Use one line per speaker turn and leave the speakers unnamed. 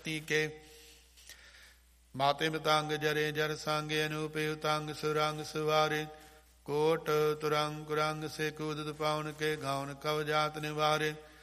ਟੀਕੇ। ਮਾਤੇ ਮਤੰਗ ਜਰੇ ਜਰ ਸੰਗੇ ਅਨੂਪੇ ਉਤੰਗ ਸੁਰੰਗ ਸੁਵਾਰੇ। ਕੋਟ ਤੁਰੰਗ ਕੁਰੰਗ ਸੇ ਕੂਦਤ ਪਾਉਨ ਕੇ ਗਾਉਨ ਕਵ ਜਾਤ ਨਿਵਾਰੇ।